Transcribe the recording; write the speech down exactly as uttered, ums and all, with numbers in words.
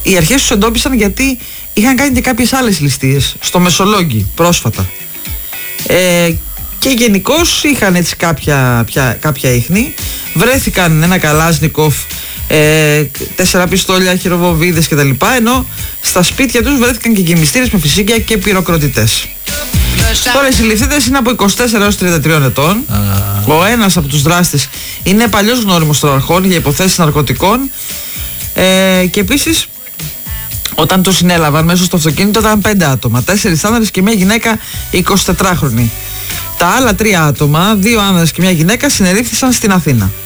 οι αρχές τους εντόπισαν γιατί είχαν κάνει και κάποιες άλλες ληστείες στο Μεσολόγγι πρόσφατα. Ε, και γενικώς είχαν έτσι κάποια, πια, κάποια ίχνη. Βρέθηκαν ένα Καλάσνικοφ, ε, τέσσερα πιστόλια, χειροβοβίδες κτλ. Ενώ στα σπίτια τους βρέθηκαν και γεμιστήρες με φυσίγγια και πυροκροτητές. Τώρα οι συλληφθέντες είναι από είκοσι τέσσερα έως τριάντα τρία ετών. Uh. Ο ένας από τους δράστες είναι παλιός γνώριμος των αρχών για υποθέσεις ναρκωτικών. Ε, και επίσης, όταν το συνέλαβαν μέσα στο αυτοκίνητο ήταν πέντε άτομα. Τέσσερις άνδρες και μια γυναίκα εικοσιτετράχρονη. Τα άλλα τρία άτομα, δύο άνδρες και μια γυναίκα, συνελήφθησαν στην Αθήνα.